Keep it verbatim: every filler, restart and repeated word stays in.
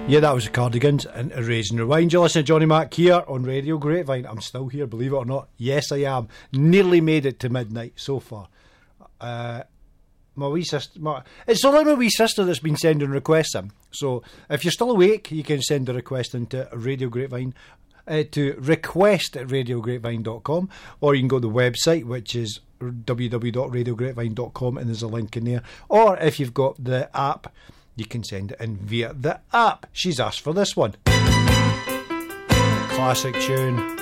Yeah, that was the Cardigans and Erase and Rewind. You listen to Johnny Mac here on Radio Grapevine. I'm still here, believe it or not. Yes, I am. Nearly made it to midnight so far. Uh, my wee sister... My, it's only my wee sister that's been sending requests in. So if you're still awake, you can send a request into Radio Grapevine uh, to request at radio grapevine dot com, or you can go to the website, which is w w w dot radio grapevine dot com, and there's a link in there. Or if you've got the app, you can send it in via the app. She's asked for this one. Classic tune.